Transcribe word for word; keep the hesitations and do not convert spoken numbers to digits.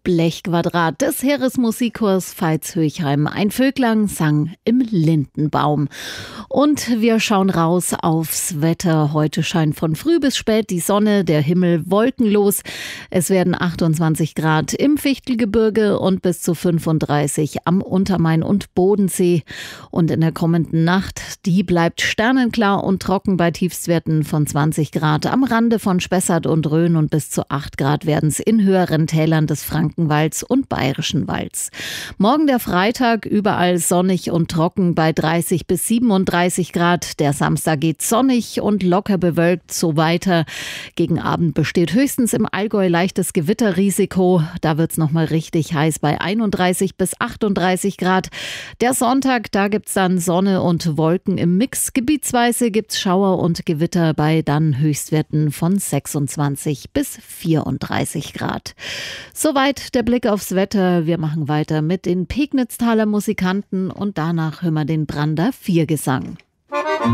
Blechquadrat des Heeresmusikchors Veitshöchheim. Ein Vöglein sang im Lindenbaum. Und wir schauen raus aufs Wetter. Heute scheint von früh bis spät die Sonne, der Himmel wolkenlos. Es werden achtundzwanzig Grad im Fichtelgebirge und bis zu fünfunddreißig am Untermain und Bodensee. Und in der kommenden Nacht, die bleibt sternenklar und trocken bei Tiefstwerten von zwanzig Grad am Rande von Spessart und Rhön, und bis zu acht Grad werden es in höheren Tälern des Frankenwalds und Bayerischen Walds. Morgen der Freitag, überall sonnig und trocken bei dreißig bis siebenunddreißig Grad. Der Samstag geht sonnig und locker bewölkt so weiter. Gegen Abend besteht höchstens im Allgäu leichtes Gewitterrisiko. Da wird es nochmal richtig heiß bei einunddreißig bis achtunddreißig Grad. Der Sonntag, da gibt es dann Sonne und Wolken im Mix. Gebietsweise gibt es Schauer und Gewitter bei dann Höchstwerten von sechsundzwanzig bis vierunddreißig Grad. Soweit der Blick aufs Wetter. Wir machen weiter mit den Pegnitztaler Musikanten und danach hören wir den Brander Viergesang.